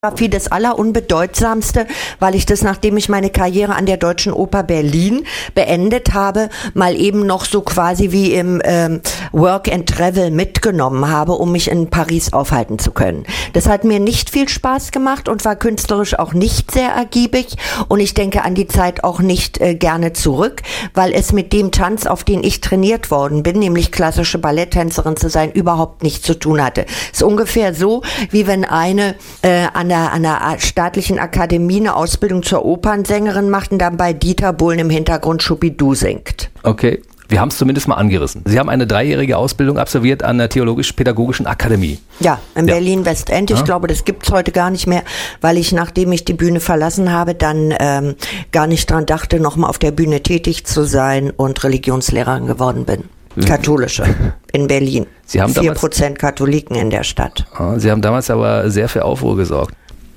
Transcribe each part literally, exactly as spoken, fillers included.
Das Allerunbedeutsamste, weil ich das, nachdem ich meine Karriere an der Deutschen Oper Berlin beendet habe, mal eben noch so quasi wie im ähm, Work and Travel mitgenommen habe, um mich in Paris aufhalten zu können. Das hat mir nicht viel Spaß gemacht und war künstlerisch auch nicht sehr ergiebig, und ich denke an die Zeit auch nicht äh, gerne zurück, weil es mit dem Tanz, auf den ich trainiert worden bin, nämlich klassische Balletttänzerin zu sein, überhaupt nichts zu tun hatte. Es ist ungefähr so, wie wenn eine äh, an an der staatlichen Akademie eine Ausbildung zur Opernsängerin macht und dann bei Dieter Bohlen im Hintergrund Schubidu singt. Okay, wir haben es zumindest mal angerissen. Sie haben eine dreijährige Ausbildung absolviert an der Theologisch-Pädagogischen Akademie. Ja, in ja. Berlin-Westend. Ich ja. glaube, das gibt's heute gar nicht mehr, weil ich, nachdem ich die Bühne verlassen habe, dann ähm, gar nicht dran dachte, nochmal auf der Bühne tätig zu sein und Religionslehrerin geworden bin. Katholische in Berlin. Sie haben vier Prozent Katholiken in der Stadt. Sie haben damals aber sehr für Aufruhr gesorgt.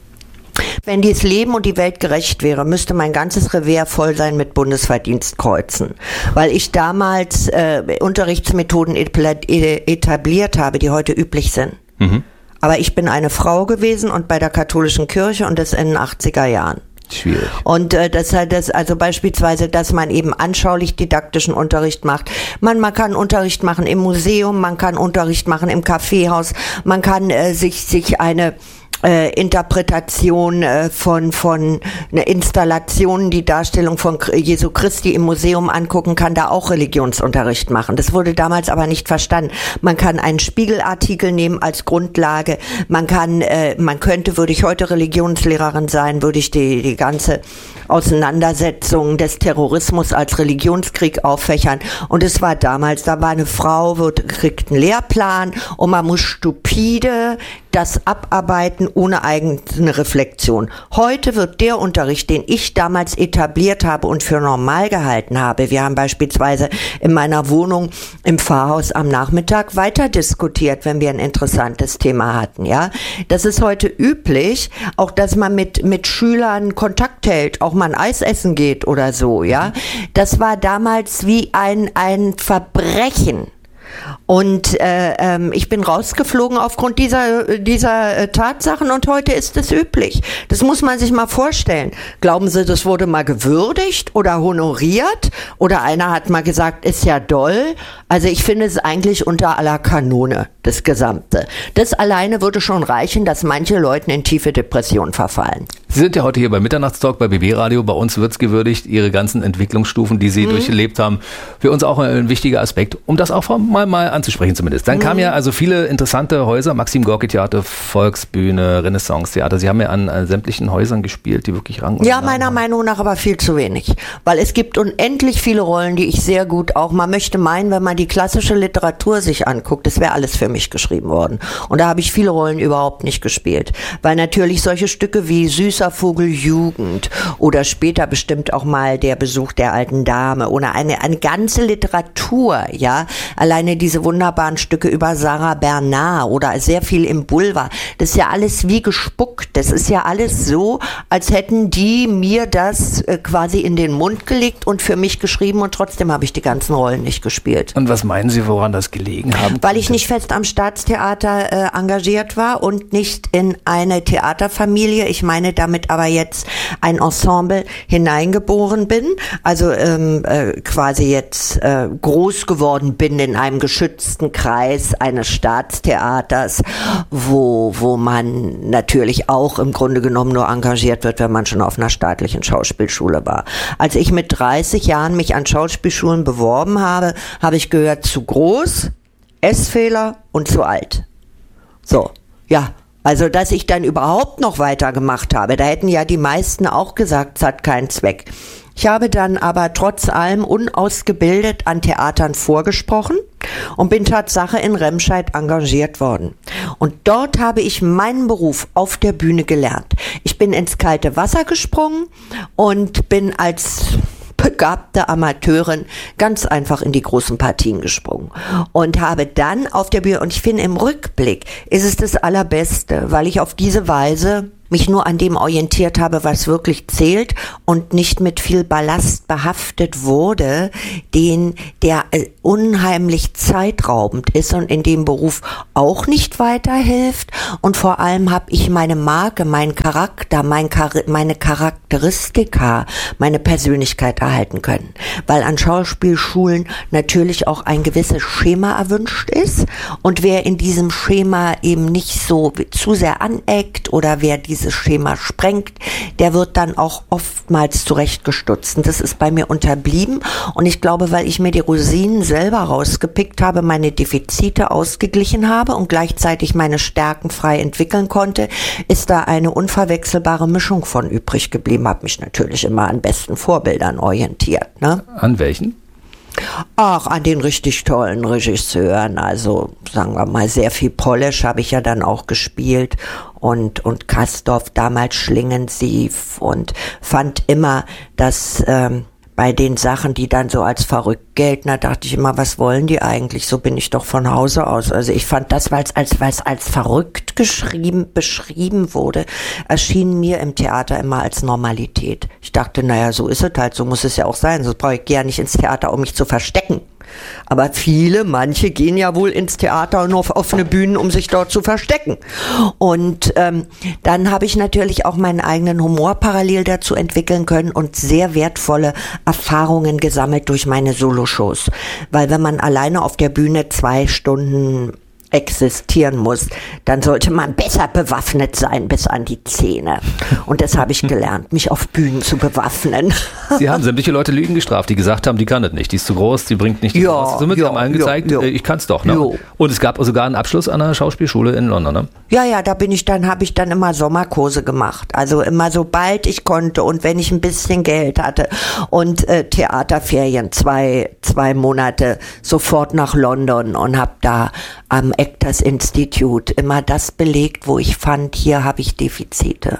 Wenn dieses Leben und die Welt gerecht wäre, müsste mein ganzes Revers voll sein mit Bundesverdienstkreuzen. Weil ich damals äh, Unterrichtsmethoden etabliert habe, die heute üblich sind. Mhm. Aber ich bin eine Frau gewesen und bei der katholischen Kirche, und das in den achtziger Jahren. Schwierig. Und äh, das hat das also beispielsweise, dass man eben anschaulich didaktischen Unterricht macht. Man, man kann Unterricht machen im Museum, man kann Unterricht machen im Kaffeehaus, man kann äh, sich sich eine Äh, Interpretation äh, von von eine Installation, die Darstellung von Jesu Christi im Museum angucken, kann da auch Religionsunterricht machen. Das wurde damals aber nicht verstanden. Man kann einen Spiegelartikel nehmen als Grundlage. Man kann, äh, man könnte, würde ich heute Religionslehrerin sein, würde ich die die ganze Auseinandersetzung des Terrorismus als Religionskrieg auffächern. Und es war damals, da war eine Frau, wird, kriegt einen Lehrplan und man muss stupide das abarbeiten ohne eigene Reflexion. Heute wird der Unterricht, den ich damals etabliert habe und für normal gehalten habe, wir haben beispielsweise in meiner Wohnung im Pfarrhaus am Nachmittag weiter diskutiert, wenn wir ein interessantes Thema hatten, ja. Das ist heute üblich, auch dass man mit mit Schülern Kontakt hält, auch mal ein Eis essen geht oder so, ja. Das war damals wie ein ein Verbrechen. Und äh, ähm, ich bin rausgeflogen aufgrund dieser dieser äh, Tatsachen, und heute ist es üblich. Das muss man sich mal vorstellen. Glauben Sie, das wurde mal gewürdigt oder honoriert? Oder einer hat mal gesagt, ist ja doll. Also ich finde es eigentlich unter aller Kanone, das Gesamte. Das alleine würde schon reichen, dass manche Leute in tiefe Depressionen verfallen. Sie sind ja heute hier bei Mitternachtstalk bei B B Radio. Bei uns wird's gewürdigt, Ihre ganzen Entwicklungsstufen, die Sie mhm. durchlebt haben. Für uns auch ein wichtiger Aspekt, um das auch mal, mal anzusprechen zumindest. Dann mhm. kamen ja also viele interessante Häuser, Maxim-Gorki-Theater, Volksbühne, Renaissance-Theater. Sie haben ja an, an sämtlichen Häusern gespielt, die wirklich Rang und Ja, Namen meiner haben. Meinung nach aber viel zu wenig. Weil es gibt unendlich viele Rollen, die ich sehr gut auch, man möchte meinen, wenn man die klassische Literatur sich anguckt, das wäre alles für mich geschrieben worden. Und da habe ich viele Rollen überhaupt nicht gespielt. Weil natürlich solche Stücke wie Süßer Vogel Jugend oder später bestimmt auch mal Der Besuch der alten Dame oder eine, eine ganze Literatur, ja, alleine diese wunderbaren Stücke über Sarah Bernard oder sehr viel im Boulevard, das ist ja alles wie gespuckt, das ist ja alles so, als hätten die mir das äh, quasi in den Mund gelegt und für mich geschrieben, und trotzdem habe ich die ganzen Rollen nicht gespielt. Und was meinen Sie, woran das gelegen haben? Weil ich nicht fest am Staatstheater äh, engagiert war und nicht in eine Theaterfamilie, ich meine damit aber jetzt ein Ensemble hineingeboren bin, also ähm, äh, quasi jetzt äh, groß geworden bin in einem geschützten Kreis eines Staatstheaters, wo wo man natürlich auch im Grunde genommen nur engagiert wird, wenn man schon auf einer staatlichen Schauspielschule war. Als ich mit dreißig Jahren mich an Schauspielschulen beworben habe, habe ich gehört, zu groß, Essfehler und zu alt. So, ja. Also, dass ich dann überhaupt noch weitergemacht habe, da hätten ja die meisten auch gesagt, es hat keinen Zweck. Ich habe dann aber trotz allem unausgebildet an Theatern vorgesprochen und bin Tatsache in Remscheid engagiert worden. Und dort habe ich meinen Beruf auf der Bühne gelernt. Ich bin ins kalte Wasser gesprungen und bin als begabte Amateurin ganz einfach in die großen Partien gesprungen und habe dann auf der Bühne, und ich finde im Rückblick ist es das Allerbeste, weil ich auf diese Weise mich nur an dem orientiert habe, was wirklich zählt und nicht mit viel Ballast behaftet wurde, den der äh, unheimlich zeitraubend ist und in dem Beruf auch nicht weiterhilft. Und vor allem habe ich meine Marke, meinen Charakter, mein Char- meine Charakteristika, meine Persönlichkeit erhalten können. Weil an Schauspielschulen natürlich auch ein gewisses Schema erwünscht ist. Und wer in diesem Schema eben nicht so zu sehr aneckt oder wer dieses Schema sprengt, der wird dann auch oftmals zurechtgestutzt. Und das ist bei mir unterblieben. Und ich glaube, weil ich mir die Rosinen selber rausgepickt habe, meine Defizite ausgeglichen habe und gleichzeitig meine Stärken frei entwickeln konnte, ist da eine unverwechselbare Mischung von übrig geblieben. Habe mich natürlich immer an besten Vorbildern orientiert. Ne? An welchen? Ach, an den richtig tollen Regisseuren, also sagen wir mal, sehr viel Polish habe ich ja dann auch gespielt und und Kastorf, damals Schlingensief, und fand immer, dass ähm, bei den Sachen, die dann so als verrückt gelten, da dachte ich immer, was wollen die eigentlich? So bin ich doch von Hause aus. Also ich fand das, weil es als, als, als verrückt geschrieben, beschrieben wurde, erschien mir im Theater immer als Normalität. Ich dachte, naja, so ist es halt, so muss es ja auch sein. So brauche ich ja nicht ins Theater, um mich zu verstecken. Aber viele, manche gehen ja wohl ins Theater und auf offene Bühnen, um sich dort zu verstecken. Und ähm, dann habe ich natürlich auch meinen eigenen Humor parallel dazu entwickeln können und sehr wertvolle Erfahrungen gesammelt durch meine Soloshows. Weil wenn man alleine auf der Bühne zwei Stunden existieren muss, dann sollte man besser bewaffnet sein bis an die Zähne. Und das habe ich gelernt, mich auf Bühnen zu bewaffnen. Sie haben sämtliche Leute Lügen gestraft, die gesagt haben, die kann das nicht, die ist zu groß, die bringt nicht die ja, raus. Somit ja, haben allen gezeigt, ja, ja. ich kann es doch. Ne? Ja. Und es gab sogar einen Abschluss an einer Schauspielschule in London. Ne? Ja, ja, da bin ich dann, habe ich dann immer Sommerkurse gemacht. Also immer sobald ich konnte und wenn ich ein bisschen Geld hatte und äh, Theaterferien, zwei, zwei Monate sofort nach London und habe da am Actors Institute immer das belegt, wo ich fand, hier habe ich Defizite.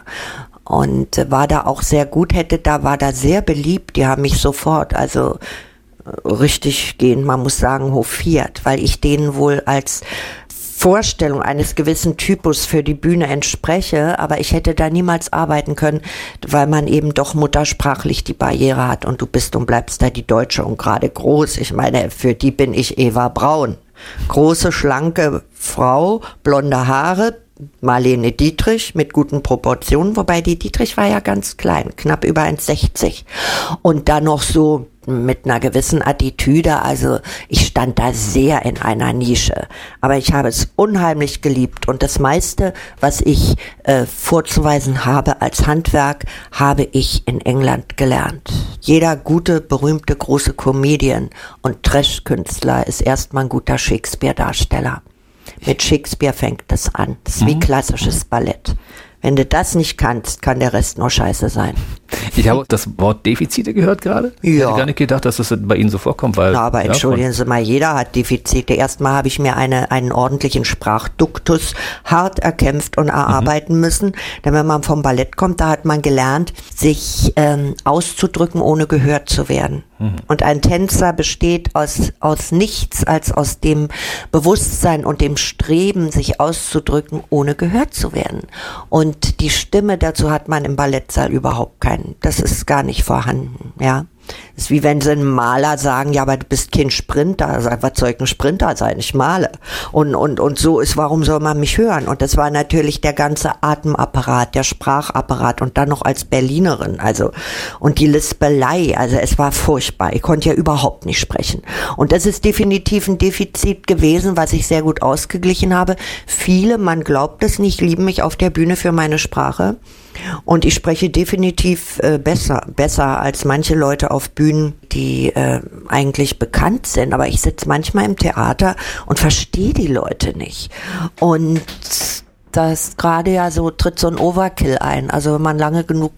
Und äh, war da auch sehr gut, hätte da, war da sehr beliebt. Die haben mich sofort, also äh, richtig gehend, man muss sagen, hofiert, weil ich denen wohl als Vorstellung eines gewissen Typus für die Bühne entspreche, aber ich hätte da niemals arbeiten können, weil man eben doch muttersprachlich die Barriere hat und du bist und bleibst da die Deutsche und gerade groß. Ich meine, für die bin ich Eva Braun. Große, schlanke Frau, blonde Haare, Marlene Dietrich mit guten Proportionen, wobei die Dietrich war ja ganz klein, knapp über eins Komma sechzig. Und dann noch so mit einer gewissen Attitüde, also ich stand da sehr in einer Nische. Aber ich habe es unheimlich geliebt und das meiste, was ich äh, vorzuweisen habe als Handwerk, habe ich in England gelernt. Jeder gute, berühmte, große Comedian und Trash-Künstler ist erstmal ein guter Shakespeare-Darsteller. Mit Shakespeare fängt das an. Das ist mhm. wie klassisches Ballett. Wenn du das nicht kannst, kann der Rest nur scheiße sein. Ich habe das Wort Defizite gehört gerade. Ja. Ich hätte gar nicht gedacht, dass das bei Ihnen so vorkommt. Weil, Na, aber entschuldigen ja, Sie mal, jeder hat Defizite. Erstmal habe ich mir eine, einen ordentlichen Sprachduktus hart erkämpft und erarbeiten mhm. müssen. Denn wenn man vom Ballett kommt, da hat man gelernt, sich ähm, auszudrücken, ohne gehört zu werden. Mhm. Und ein Tänzer besteht aus, aus nichts als aus dem Bewusstsein und dem Streben, sich auszudrücken, ohne gehört zu werden. Und die Stimme dazu hat man im Ballettsaal überhaupt keinen. Das ist gar nicht vorhanden, ja. Das ist wie wenn sie einem Maler sagen, ja, aber du bist kein Sprinter. Also, was soll ich ein Sprinter sein? Ich male. Und, und, und so ist, warum soll man mich hören? Und das war natürlich der ganze Atemapparat, der Sprachapparat und dann noch als Berlinerin, also, und die Lispelei, also es war furchtbar. Ich konnte ja überhaupt nicht sprechen. Und das ist definitiv ein Defizit gewesen, was ich sehr gut ausgeglichen habe. Viele, man glaubt es nicht, lieben mich auf der Bühne für meine Sprache. Und ich spreche definitiv äh, besser, besser als manche Leute auf Bühnen, die äh, eigentlich bekannt sind. Aber ich sitze manchmal im Theater und verstehe die Leute nicht. Und das gerade ja so tritt so ein Overkill ein. Also wenn man lange genug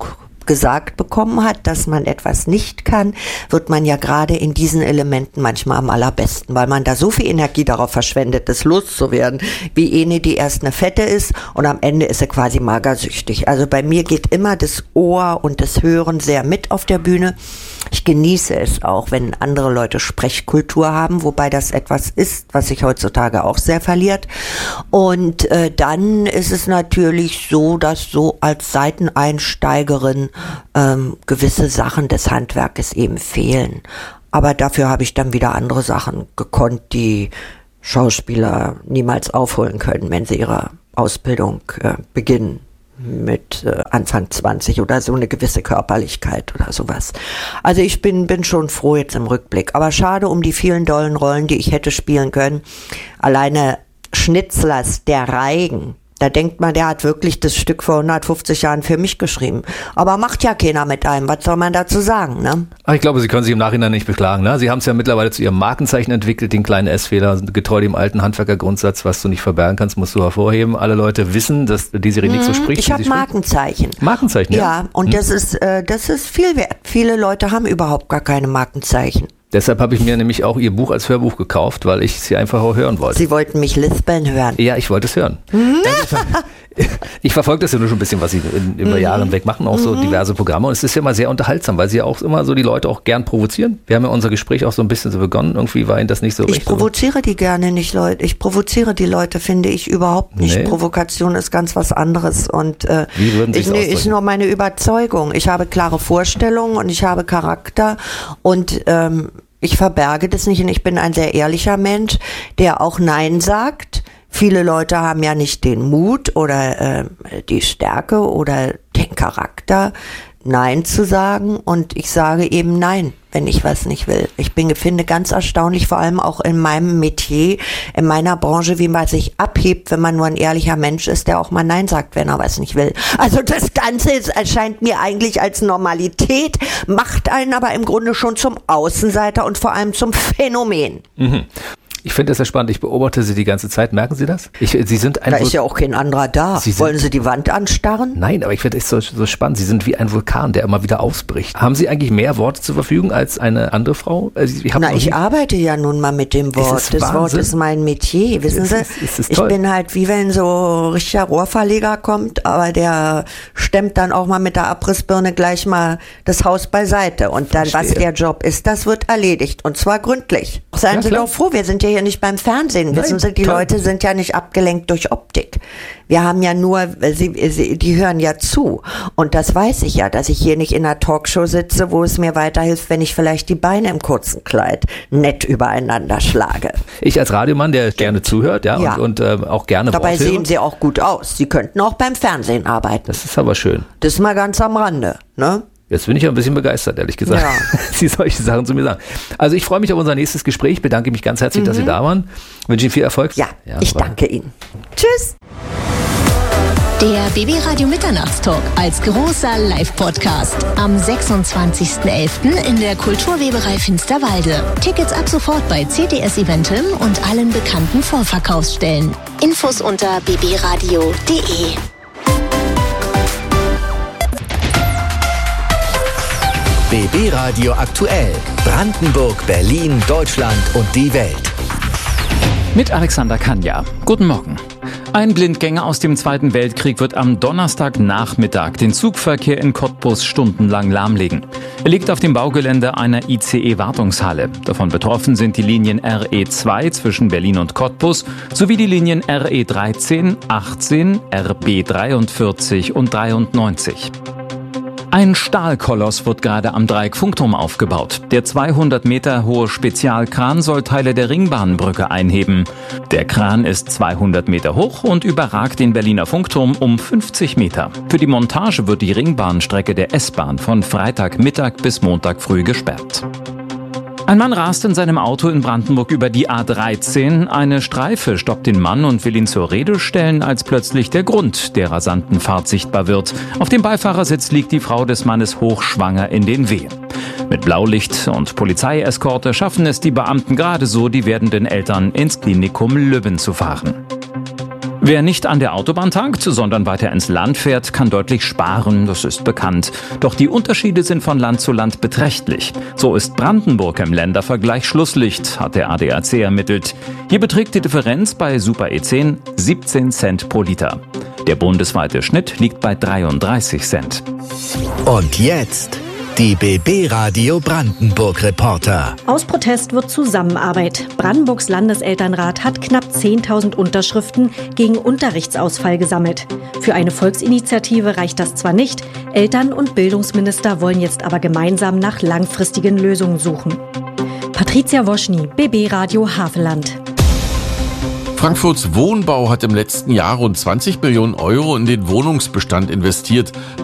gesagt bekommen hat, dass man etwas nicht kann, wird man ja gerade in diesen Elementen manchmal am allerbesten, weil man da so viel Energie darauf verschwendet, das loszuwerden, wie eine, die erst eine Fette ist und am Ende ist sie quasi magersüchtig. Also bei mir geht immer das Ohr und das Hören sehr mit auf der Bühne. Ich genieße es auch, wenn andere Leute Sprechkultur haben, wobei das etwas ist, was sich heutzutage auch sehr verliert. Und äh, dann ist es natürlich so, dass so als Seiteneinsteigerin ähm, gewisse Sachen des Handwerkes eben fehlen. Aber dafür habe ich dann wieder andere Sachen gekonnt, die Schauspieler niemals aufholen können, wenn sie ihre Ausbildung äh, beginnen. Mit äh, Anfang zwanzig oder so eine gewisse Körperlichkeit oder sowas. Also ich bin bin schon froh jetzt im Rückblick. Aber schade um die vielen dollen Rollen, die ich hätte spielen können. Alleine Schnitzlers, der Reigen. Da denkt man, der hat wirklich das Stück vor hundertfünfzig Jahren für mich geschrieben. Aber macht ja keiner mit einem. Was soll man dazu sagen, ne? Ach, ich glaube, Sie können sich im Nachhinein nicht beklagen, ne? Sie haben es ja mittlerweile zu Ihrem Markenzeichen entwickelt, den kleinen S-Fehler, getreu dem alten Handwerkergrundsatz, was du nicht verbergen kannst, musst du hervorheben. Alle Leute wissen, dass Desiree nicht so spricht. Ich habe Markenzeichen. Markenzeichen, ja. Ja, und hm. das ist äh, das ist viel wert. Viele Leute haben überhaupt gar keine Markenzeichen. Deshalb habe ich mir nämlich auch Ihr Buch als Hörbuch gekauft, weil ich sie einfach auch hören wollte. Sie wollten mich lispeln hören? Ja, ich wollte es hören. Ich verfolge das ja nur schon ein bisschen, was Sie in, über Jahre hinweg machen, auch so diverse Programme. Und es ist ja immer sehr unterhaltsam, weil Sie ja auch immer so die Leute auch gern provozieren. Wir haben ja unser Gespräch auch so ein bisschen so begonnen. Irgendwie war Ihnen das nicht so Ich recht. provoziere die gerne nicht, Leute. Ich provoziere die Leute, finde ich überhaupt nicht. Nee. Provokation ist ganz was anderes. Und äh, Wie würden Sie es ich, ist nur meine Überzeugung. Ich habe klare Vorstellungen und ich habe Charakter und ähm, ich verberge das nicht und ich bin ein sehr ehrlicher Mensch, der auch Nein sagt. Viele Leute haben ja nicht den Mut oder äh, die Stärke oder den Charakter, Nein zu sagen. Und ich sage eben Nein, wenn ich was nicht will. Ich bin, finde ganz erstaunlich, vor allem auch in meinem Metier, in meiner Branche, wie man sich abhebt, wenn man nur ein ehrlicher Mensch ist, der auch mal Nein sagt, wenn er was nicht will. Also das Ganze ist, erscheint mir eigentlich als Normalität, macht einen aber im Grunde schon zum Außenseiter und vor allem zum Phänomen. Mhm. Ich finde das sehr spannend. Ich beobachte Sie die ganze Zeit. Merken Sie das? Ich, Sie sind ein da Vul- ist ja auch kein anderer da. Sie Wollen Sie die Wand anstarren? Nein, aber ich finde es so, so spannend. Sie sind wie ein Vulkan, der immer wieder ausbricht. Haben Sie eigentlich mehr Worte zur Verfügung als eine andere Frau? Ich Na, ich arbeite ja nun mal mit dem Wort. Das Wahnsinn. Wort ist mein Metier. Wissen ist Sie, es, ist es ich bin halt wie wenn so ein richtiger Rohrverleger kommt, aber der stemmt dann auch mal mit der Abrissbirne gleich mal das Haus beiseite. Und dann, Verstehe. was der Job ist, das wird erledigt. Und zwar gründlich. Seien Ja, Sie klar. doch froh, wir sind ja hier nicht beim Fernsehen. Wissen Nein, Sie, die toll. Leute sind ja nicht abgelenkt durch Optik. Wir haben ja nur, sie, sie, die hören ja zu. Und das weiß ich ja, dass ich hier nicht in einer Talkshow sitze, wo es mir weiterhilft, wenn ich vielleicht die Beine im kurzen Kleid nett übereinander schlage. Ich als Radiomann, der gerne zuhört, ja, Ja. und, und äh, auch gerne Dabei Worte höre. sehen Sie auch gut aus. Sie könnten auch beim Fernsehen arbeiten. Das ist aber schön. Das ist mal ganz am Rande, ne? Jetzt bin ich ein bisschen begeistert, ehrlich gesagt, Ja. Sie solche Sachen zu mir sagen. Also ich freue mich auf unser nächstes Gespräch, bedanke mich ganz herzlich, dass Sie da waren, wünsche Ihnen viel Erfolg. Ja, ich war- danke Ihnen. Tschüss. Der B B Radio Mitternachtstalk als großer Live-Podcast am sechsundzwanzigsten elften in der Kulturweberei Finsterwalde. Tickets ab sofort bei C D S Eventim und allen bekannten Vorverkaufsstellen. Infos unter b b radio punkt d e. B B Radio aktuell. Brandenburg, Berlin, Deutschland und die Welt. Mit Alexander Kanja. Guten Morgen. Ein Blindgänger aus dem Zweiten Weltkrieg wird am Donnerstagnachmittag den Zugverkehr in Cottbus stundenlang lahmlegen. Er liegt auf dem Baugelände einer I C E-Wartungshalle. Davon betroffen sind die Linien R E zwei zwischen Berlin und Cottbus sowie die Linien R E dreizehn, achtzehn, R B dreiundvierzig und dreiundneunzig. Ein Stahlkoloss wird gerade am Dreieck-Funkturm aufgebaut. Der zweihundert Meter hohe Spezialkran soll Teile der Ringbahnbrücke einheben. Der Kran ist zweihundert Meter hoch und überragt den Berliner Funkturm um fünfzig Meter. Für die Montage wird die Ringbahnstrecke der S-Bahn von Freitagmittag bis Montag früh gesperrt. Ein Mann rast in seinem Auto in Brandenburg über die A dreizehn. Eine Streife stoppt den Mann und will ihn zur Rede stellen, als plötzlich der Grund der rasanten Fahrt sichtbar wird. Auf dem Beifahrersitz liegt die Frau des Mannes hochschwanger in den Wehen. Mit Blaulicht und Polizeieskorte schaffen es die Beamten gerade so, die werdenden Eltern ins Klinikum Lübben zu fahren. Wer nicht an der Autobahn tankt, sondern weiter ins Land fährt, kann deutlich sparen, das ist bekannt. Doch die Unterschiede sind von Land zu Land beträchtlich. So ist Brandenburg im Ländervergleich Schlusslicht, hat der A D A C ermittelt. Hier beträgt die Differenz bei Super E zehn siebzehn Cent pro Liter. Der bundesweite Schnitt liegt bei dreiunddreißig Cent. Und jetzt die B B-Radio Brandenburg-Reporter. Aus Protest wird Zusammenarbeit. Brandenburgs Landeselternrat hat knapp zehntausend Unterschriften gegen Unterrichtsausfall gesammelt. Für eine Volksinitiative reicht das zwar nicht, Eltern- und Bildungsminister wollen jetzt aber gemeinsam nach langfristigen Lösungen suchen. Patricia Woschny, B B-Radio Havelland. Frankfurts Wohnbau hat im letzten Jahr rund zwanzig Millionen Euro in den Wohnungsbestand investiert.